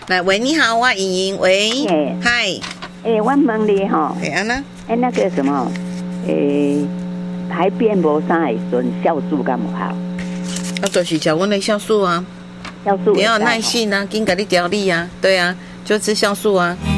来，喂，你好，我莹莹，喂，嗨， 我问你吼， 安娜， 那个什么，排便无啥会顺，酵素敢有好？ 就是吃阮的酵素啊， 酵素你要有耐性啊，紧给你调理啊，对啊，就吃酵素啊。